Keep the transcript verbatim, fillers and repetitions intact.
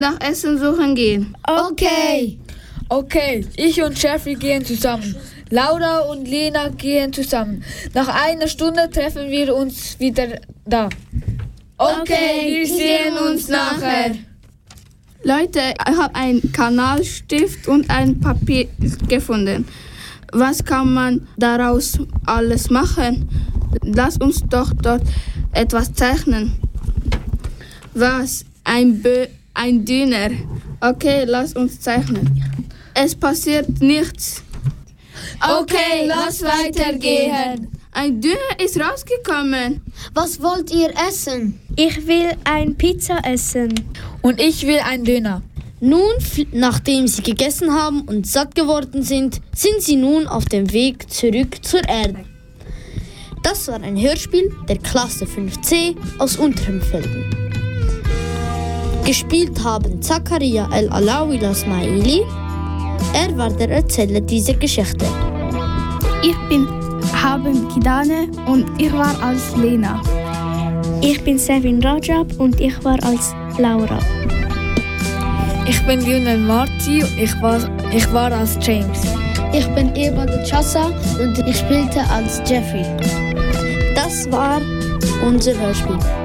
nach Essen suchen gehen. Okay. Okay, ich und Jeffrey gehen zusammen. Laura und Lena gehen zusammen. Nach einer Stunde treffen wir uns wieder da. Okay, wir sehen uns nachher. Leute, ich habe einen Kanalstift und ein Papier gefunden. Was kann man daraus alles machen? Lass uns doch dort etwas zeichnen. Was? Ein Bö, ein Döner. Okay, lass uns zeichnen. Es passiert nichts. Okay, lass weitergehen. Ein Döner ist rausgekommen. Was wollt ihr essen? Ich will ein Pizza essen. Und ich will einen Döner. Nun, nachdem sie gegessen haben und satt geworden sind, sind sie nun auf dem Weg zurück zur Erde. Das war ein Hörspiel der Klasse fünf C aus Unterenfelden. Gespielt haben Zakaria El-Alawi Lasmaili. Er war der Erzähler dieser Geschichte. Ich bin Haben Kidane und ich war als Lena. Ich bin Sevin Rajab und ich war als Laura. Ich bin Lionel Marti, ich war, ich war als James. Ich bin Ebert Chassa und ich spielte als Jeffrey. Das war unser Hörspiel.